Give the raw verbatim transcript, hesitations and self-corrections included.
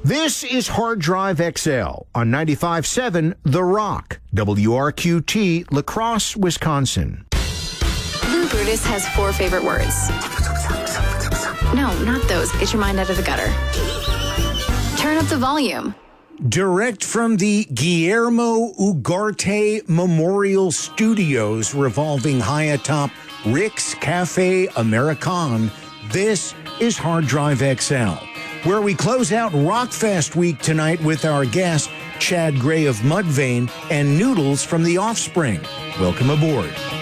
This is Hard Drive X L on ninety-five point seven The Rock, W R Q T, La Crosse, Wisconsin. Lou Brutus has four favorite words. No, not those. Get your mind out of the gutter. Turn up the volume. Direct from the Guillermo Ugarte Memorial Studios revolving high atop Rick's Cafe American, this is Hard Drive X L, where we close out Rockfest week tonight with our guest, Chad Gray of Mudvayne, and Noodles from The Offspring. Welcome aboard.